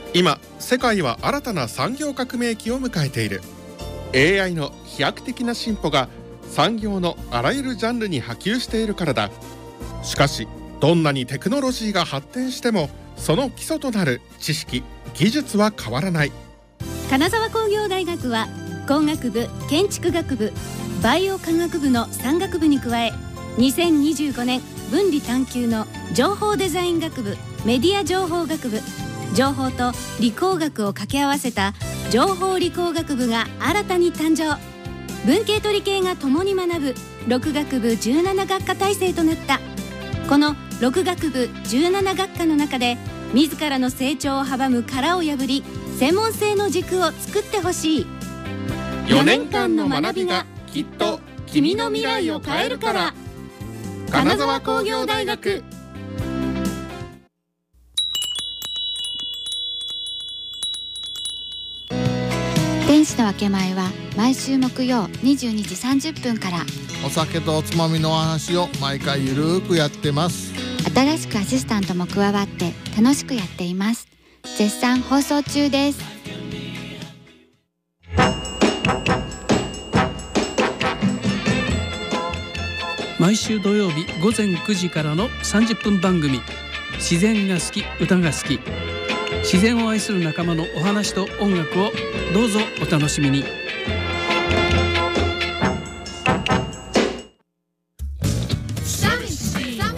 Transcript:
今世界は新たな産業革命期を迎えている。 AI の飛躍的な進歩が産業のあらゆるジャンルに波及しているからだ。しかしどんなにテクノロジーが発展してもその基礎となる知識・技術は変わらない。 金沢工業大学は工学部、建築学部、バイオ科学部の3学部に加え、2025年分離探究の情報デザイン学部、メディア情報学部、情報と理工学を掛け合わせた情報理工学部が新たに誕生。文系と理系が共に学ぶ6学部17学科体制となった。この6学部17学科の中で自らの成長を阻む殻を破り、専門性の軸を作ってほしい。 4年間の学びがきっと君の未来を変えるから。金沢工業大学。 天使の分け前は毎週木曜22時30分から。 お酒とおつまみのお話を毎回ゆるーくやってます。 新しくアシスタントも加わって楽しくやっています。絶賛放送中です。 毎週土曜日午前9時からの30分番組、自然が好き、歌が好き。自然を愛する仲間のお話と音楽をどうぞお楽しみに。